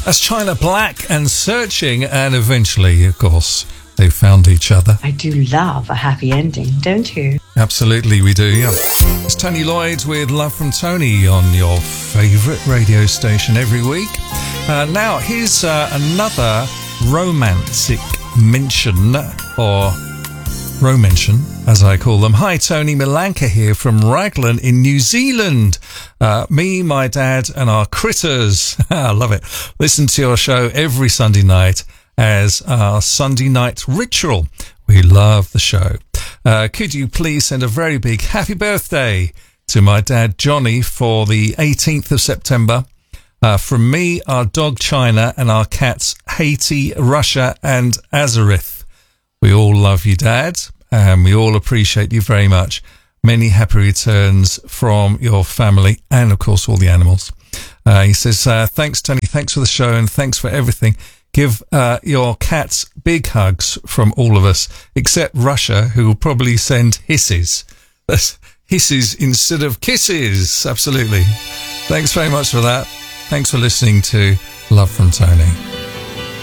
That's China Black and Searching, and eventually, of course, they found each other. I do love a happy ending, don't you? Absolutely, we do, yeah. It's Tony Lloyd with Love from Tony on your favourite radio station every week. Now, here's another romantic mention, or romention, as I call them. Hi, Tony Milanka here from Raglan in New Zealand. Me, my dad and our critters. I love it. Listen to your show every Sunday night as our Sunday night ritual. We love the show. Could you please send a very big happy birthday to my dad Johnny for the 18th of September. From me, our dog China, and our cats Haiti, Russia and Azareth. We all love you, Dad, and we all appreciate you very much. Many happy returns from your family and, of course, all the animals. He says, thanks, Tony. Thanks for the show and thanks for everything. Give your cats big hugs from all of us, except Russia, who will probably send hisses. That's hisses instead of kisses. Absolutely. Thanks very much for that. Thanks for listening to Love from Tony.